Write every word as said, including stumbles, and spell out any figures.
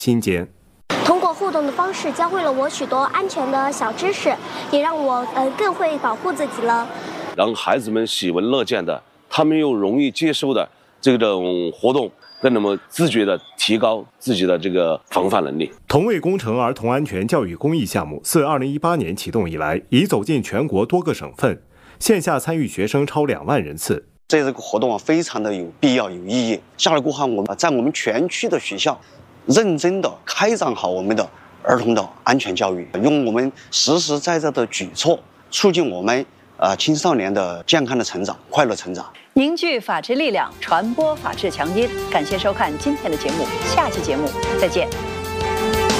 新间。 通过互动的方式，教会了我许多安全的小知识，也让我呃更会保护自己了。 让孩子们喜闻乐见的，他们又容易接受的这种活动，更那么自觉地提高自己的这个防范能力。 同为工程儿童安全教育公益项目，自二零一八年启动以来，已走进全国多个省份，线下参与学生超两万人次。 这个活动啊，非常的有必要、有意义。下来过后，我们在我们全区的学校，认真的开展好我们的儿童的安全教育，用我们实实在在的举措，促进我们呃青少年的健康的成长、快乐成长。 凝聚法治力量，传播法治强音。感谢收看今天的节目，下期节目再见。